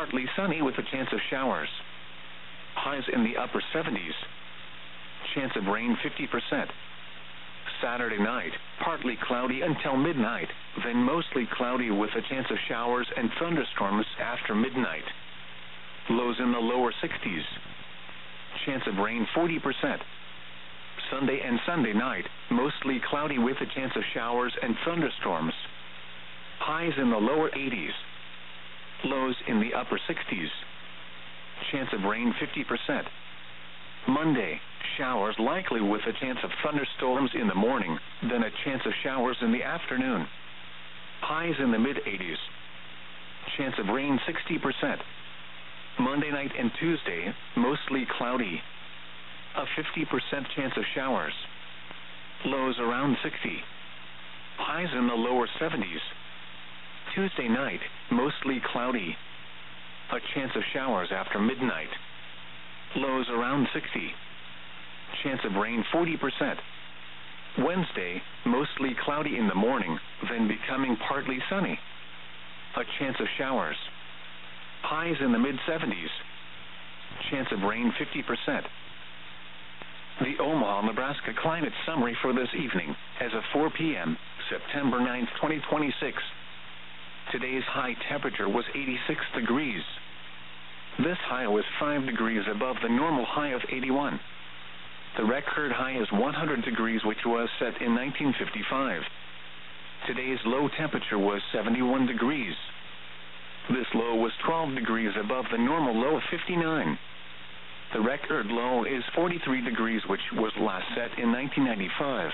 partly sunny with a chance of showers. Highs in the upper 70s. Chance of rain 50%. Saturday night, partly cloudy until midnight, then mostly cloudy with a chance of showers and thunderstorms after midnight. Lows in the lower 60s. Chance of rain 40%. Sunday and Sunday night, mostly cloudy with a chance of showers and thunderstorms. Highs in the lower 80s. Lows in the upper 60s. Chance of rain 50%. Monday, showers likely with a chance of thunderstorms in the morning, then a chance of showers in the afternoon. Highs in the mid-80s. Chance of rain 60%. Monday night and Tuesday, mostly cloudy. A 50% chance of showers. Lows around 60. Highs in the lower 70s. Tuesday night, mostly cloudy. A chance of showers after midnight. Lows around 60. Chance of rain 40%. Wednesday, mostly cloudy in the morning, then becoming partly sunny. A chance of showers. Highs in the mid-70s. Chance of rain 50%. The Omaha, Nebraska climate summary for this evening, as of 4 p.m., September 9, 2026. Today's high temperature was 86 degrees. This high was 5 degrees above the normal high of 81. The record high is 100 degrees, which was set in 1955. Today's low temperature was 71 degrees. This low was 12 degrees above the normal low of 59. The record low is 43 degrees, which was last set in 1995.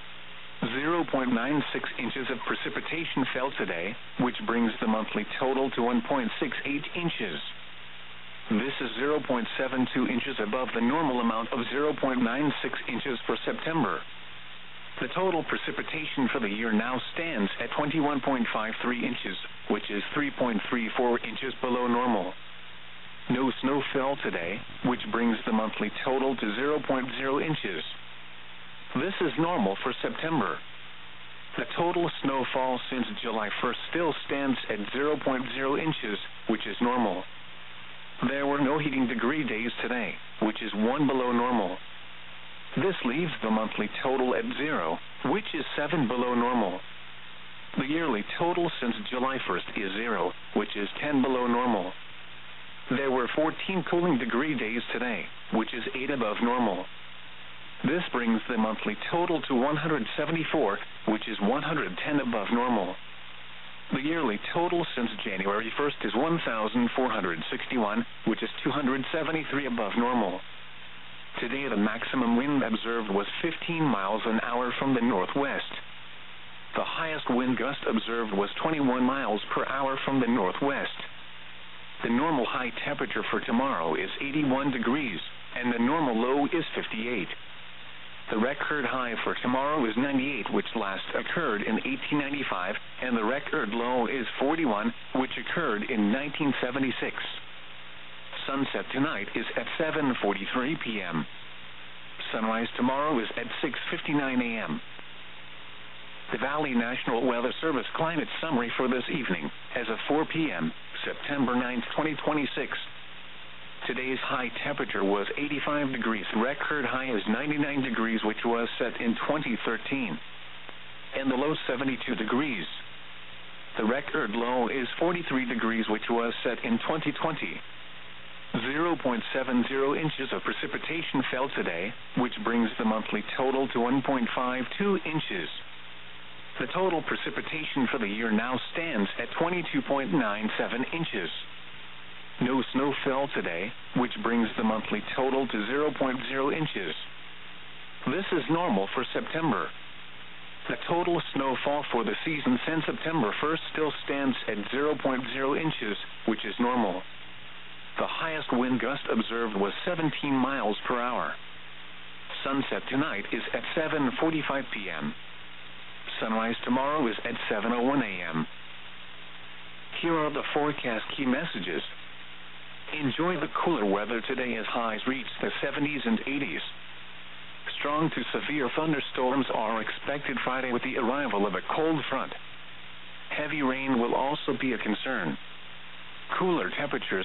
0.96 inches of precipitation fell today, which brings the monthly total to 1.68 inches. This is 0.72 inches above the normal amount of 0.96 inches for September. The total precipitation for the year now stands at 21.53 inches, which is 3.34 inches below normal. No snow fell today, which brings the monthly total to 0.0 inches. This is normal for September. The total snowfall since July 1st still stands at 0.0 inches, which is normal. There were no heating degree days today, which is 1 below normal. This leaves the monthly total at 0, which is 7 below normal. The yearly total since July 1st is 0, which is 10 below normal. There were 14 cooling degree days today, which is 8 above normal. This brings the monthly total to 174, which is 110 above normal. The yearly total since January 1st is 1,461, which is 273 above normal. Today the maximum wind observed was 15 miles an hour from the northwest. The highest wind gust observed was 21 miles per hour from the northwest. The normal high temperature for tomorrow is 81 degrees, and the normal low is 58. The record high for tomorrow is 98, which last occurred in 1895, and the record low is 41, which occurred in 1976. Sunset tonight is at 7:43 p.m. Sunrise tomorrow is at 6:59 a.m. The Valley National Weather Service climate summary for this evening, as of 4 p.m., September 9, 2026. Today's high temperature was 85 degrees. Record high is 99 degrees, which was set in 2013. And the low 72 degrees. The record low is 43 degrees, which was set in 2020. 0.70 inches of precipitation fell today, which brings the monthly total to 1.52 inches. The total precipitation for the year now stands at 22.97 inches. No snow fell today, which brings the monthly total to 0.0 inches. This is normal for September. The total snowfall for the season since September 1st still stands at 0.0 inches, which is normal. The highest wind gust observed was 17 miles per hour. Sunset tonight is at 7:45 p.m. Sunrise tomorrow is at 7:01 a.m. Here are the forecast key messages. Enjoy the cooler weather today as highs reach the 70s and 80s. Strong to severe thunderstorms are expected Friday with the arrival of a cold front. Heavy rain will also be a concern. Cooler temperatures